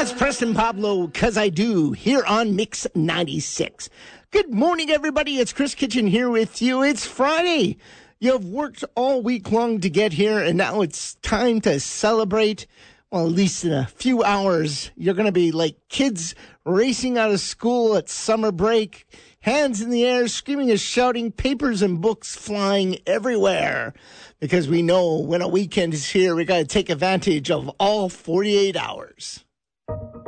That's Preston Pablo, 'Cause I Do, here on Mix 96. Good morning, everybody. It's Chris Kitchen here with you. It's Friday. You've worked all week long to get here, and now it's time to celebrate. Well, at least in a few hours, you're going to be like kids racing out of school at summer break, hands in the air, screaming and shouting, papers and books flying everywhere. Because we know when a weekend is here, we got to take advantage of all 48 hours.